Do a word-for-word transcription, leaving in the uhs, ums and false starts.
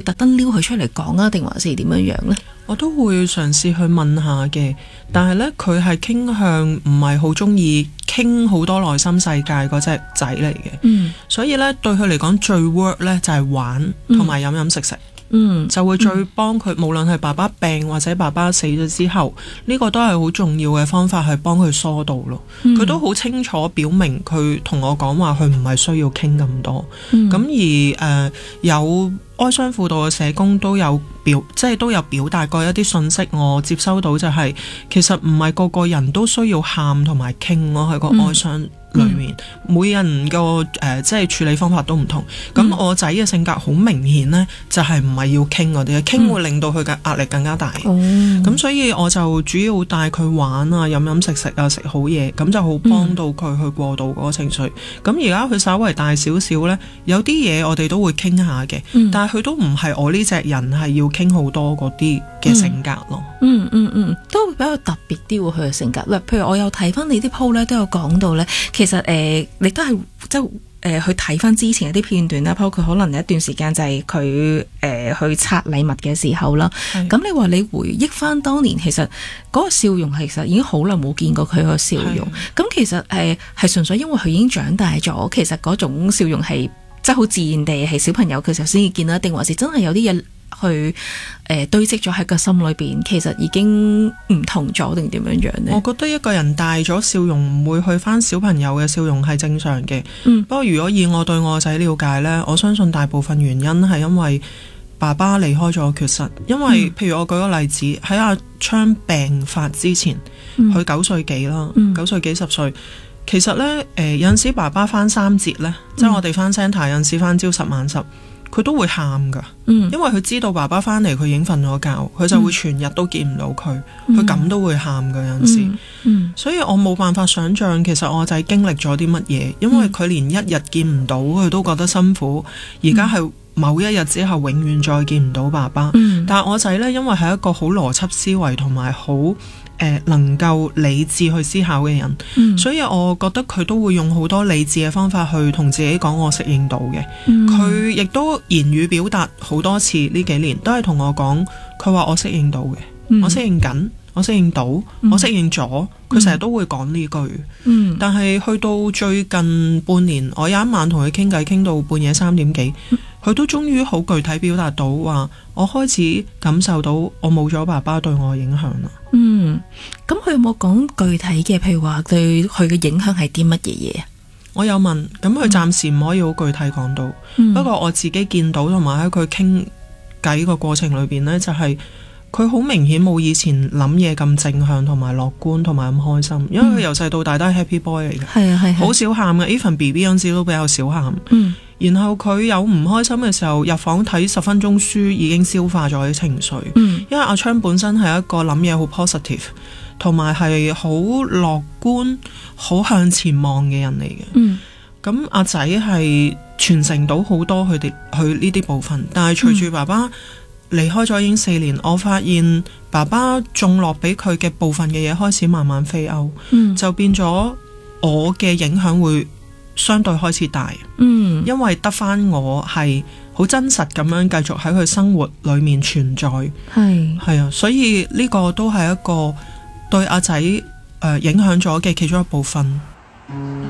特登撩佢出嚟講啊，定還是點樣樣呢？ 我都會嘗試去問下嘅，但係呢，佢係傾向唔係好中意傾好多內心世界嗰隻仔嚟嘅，嗯，所以呢，對佢嚟講最 work 呢就係玩同埋飲飲食食。嗯，就會最幫佢，嗯、無論係爸爸病或者爸爸死咗之後，呢、這個都係好重要嘅方法，係幫佢疏導咯。佢、嗯、都好清楚表明，佢同我講話，佢唔係需要傾咁多。咁、嗯、而誒、呃、有哀傷輔導嘅社工都有表，即係都有表達過一啲信息，我接收到就係、是、其實唔係個個人都需要喊同埋傾咯，喺個哀傷裏面，嗯、每人個誒、呃、即係處理方法都唔同。咁、嗯、我仔嘅性格好明顯呢，就係唔係要傾嗰啲，傾會令到佢嘅壓力更加大。咁、嗯、所以我就主要帶佢玩啊，飲飲食食啊，食好嘢，咁就好幫到佢去過渡嗰個情緒。咁而家佢稍微大少少呢，有啲嘢我哋都會傾下嘅，嗯、但係佢都唔係我呢隻人係要傾好多嗰啲嘅性格咯。 嗯嗯嗯，都比較特別啲喎佢嘅性格。譬如我有睇翻你啲 po 咧，都有講到呢。其實誒、呃，你都係即係誒去睇翻之前一啲片段啦，包括可能有一段時間就係佢誒去拆禮物嘅時候啦。咁是你話你回憶翻當年，其實嗰個笑容其實已經好耐冇見過佢個笑容。咁是其實誒係純粹因為佢已經長大咗，其實嗰種笑容係即係好自然地係小朋友嘅時候先至見到，定還是真係有啲嘢去誒、呃、堆積咗喺個心裏邊，其實已經唔同咗定點樣樣呢？ 我覺得一個人大咗，笑容唔會去翻小朋友嘅笑容係正常嘅。嗯，不過如果以我對我仔了解呢，我相信大部分原因係因為爸爸離開咗缺失。因為、嗯、譬如我舉個例子，喺阿昌病發之前，佢九歲幾啦，九歲幾十歲。其實呢，誒、呃、有陣時爸爸翻三節呢，嗯、即係我哋翻 centre 有陣時翻朝十晚十。佢都會喊噶，嗯、因為佢知道爸爸翻嚟，佢已經瞓咗覺，佢就會全日都見唔到佢，佢咁、嗯、都會喊噶有陣時，嗯嗯、所以我冇辦法想象其實我仔經歷咗啲乜嘢，因為佢連一日見唔到佢都覺得辛苦，而家係某一日之後永遠再見唔到爸爸，嗯、但係我仔呢，因為係一個好邏輯思維同埋好誒能夠理智去思考嘅人，嗯、所以我覺得佢都會用好多理智嘅方法去同自己講我適應到嘅。佢亦、嗯、都言語表達好多次呢幾年都係同我講，佢話我適應到嘅，嗯、我適應緊，我適應到，嗯、我適應咗。佢成日都會講呢句。嗯、但係去到最近半年，我有一晚同佢傾偈傾到半夜三點幾，佢、嗯、都終於好具體表達到話，我開始感受到我冇咗爸爸對我嘅影響啦。 嗯，咁佢有冇講具體嘅，譬如話對佢嘅影響係啲乜嘢嘢啊？ 我有問，咁佢暫時唔可以好具體講到。嗯、不過我自己見到同埋喺佢傾偈個過程裏邊呢，就係佢好明顯冇以前諗嘢咁正向同埋樂觀同埋咁開心，因為佢由細到大都係 happy boy 嚟嘅，係啊係，好少喊嘅，even B B 嗰陣時都比較少喊。嗯，然後佢有唔開心嘅時候，入房睇十分鐘書已經消化咗啲情緒。嗯，因為阿昌本身係一個諗嘢好 positive，同埋係好樂觀、好向前望嘅人嚟嘅。嗯，咁阿仔係傳承到好多佢哋佢呢啲部分，但係隨住爸爸離開咗已經四年，我發現爸爸種落俾佢嘅部分嘅嘢開始慢慢飛歐，嗯、就變咗我嘅影響會相對開始大。嗯，因為得返我係好真實咁樣繼續喺佢生活裏面存在，係係啊，所以呢個都係一個對阿仔誒影響咗嘅其中一部分。